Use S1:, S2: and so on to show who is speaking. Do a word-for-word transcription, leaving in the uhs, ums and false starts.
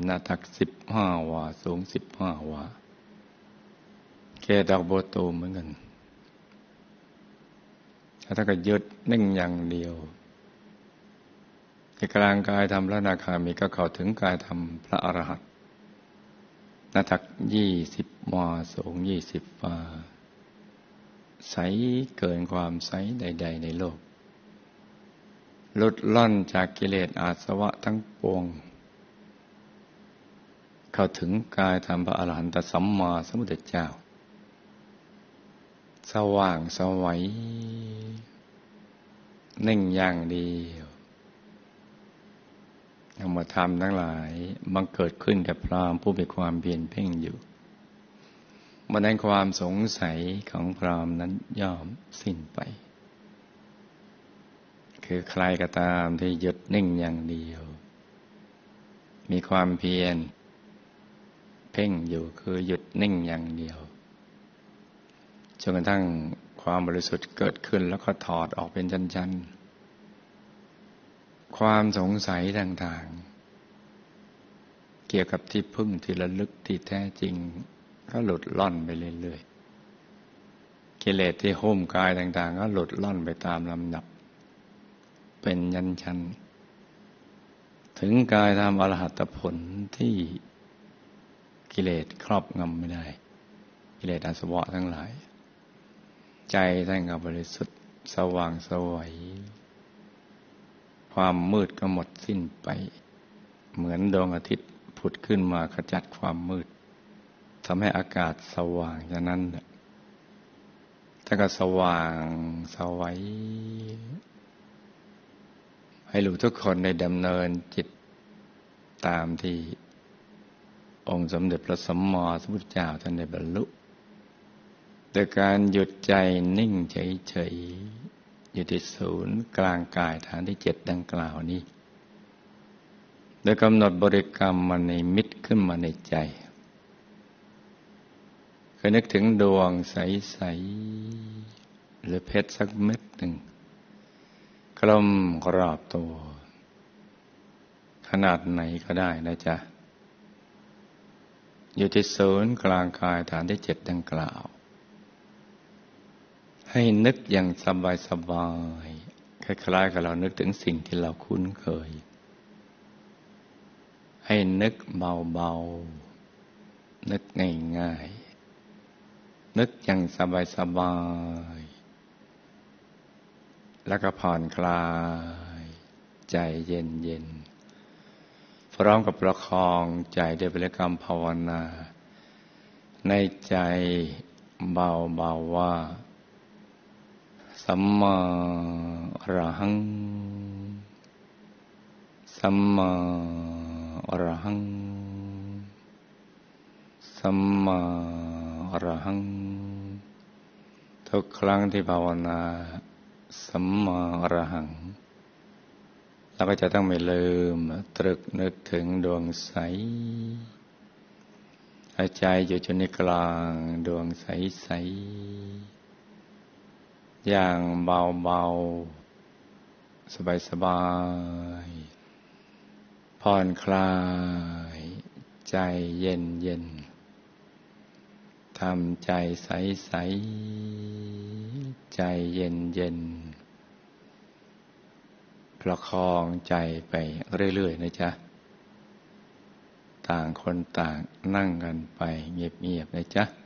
S1: นาทักสิบห้าวาสูงสิบห้าวาแค่ดอกบัวตูมเหมือนกันถ้าก็ยึดนิ่งอย่างเดียวในกลางกายทำพระอนาคามีก็เข้าถึงกายทำพระอรหันต์หน้าตักยี่สิบวาสูงยี่สิบวาใสเกินความใสใดๆในโลกหลุดล่อนจากกิเลสอาสวะทั้งปวงเข้าถึงกายธรรมพระอรหันตสัมมาสัมพุทธเจ้าสว่างสวัยนิ่งอย่างเดียวธรรมธรรมทั้งหลายบังเกิดขึ้นกับพราหมณ์ผู้มีความเพียรเพ่งอยู่บัดนั้นความสงสัยของพราหมณ์นั้นย่อมสิ้นไปคือใครก็ตามที่หยุดนิ่งอย่างเดียวมีความเพียรเพ่งอยู่คือหยุดนิ่งอย่างเดียวจนกระทั่งความบริสุทธิ์เกิดขึ้นแล้วก็ถอดออกเป็นชั้นๆความสงสัยต่างๆเกี่ยวกับที่พึ่งที่ระลึกที่แท้จริงก็หลุดล่อนไปเรื่อยๆกิเลสที่หุ้มกายต่างๆก็หลุดล่อนไปตามลำดับเป็นยันชั้นถึงกายธรรมอรหัตผลที่กิเลสครอบงำไม่ได้กิเลสอาสวะทั้งหลายใจท่านก็บริสุทธิ์สว่างไสวความมืดก็หมดสิ้นไปเหมือนดวงอาทิตย์ผุดขึ้นมาขจัดความมืดทำให้อากาศสว่างฉะนั้นท่านก็สว่างไสวให้รู้ทุกคนได้ดำเนินจิตตามที่องค์สมเด็จพระสัมมาสัมพุทธเจ้าท่านได้บรรลุโดยการหยุดใจนิ่งเฉยๆอยู่ที่ศูนย์กลางกายฐานที่เจ็ดดังกล่าวนี้โดยกำหนดบริกรรมมาในมิตรขึ้นมาในใจเคยนึกถึงดวงใสๆหรือเพชรสักเม็ดหนึ่งกลมรอบตัวขนาดไหนก็ได้นะจ๊ะอยู่ที่ศูนย์กลางกายฐานที่เจ็ดดังกล่าวให้นึกอย่างสบายๆคล้ายๆกับเรานึกถึงสิ่งที่เราคุ้นเคยให้นึกเบาๆนึกง่ายๆนึกอย่างสบายๆแล้วก็ผ่อนคลายใจเย็นๆพร้อมกับประคองใจด้วยบริกรรมภาวนาในใจเบาๆว่าสัมมาอรหังสัมมาอรหังสัมมาอรหังทุกครั้งที่ภาวนาสัมมาอรหังเราก็จะต้องไม่ลืมตรึกนึกถึงดวงใสใจอยู่จนในกลางดวงใสๆอย่างเบาๆสบายๆผ่อนคลายใจเย็นๆทำใจใสๆใจเย็นๆประคองใจไปเรื่อยๆนะจ๊ะต่างคนต่างนั่งกันไปเงียบๆนะจ๊ะ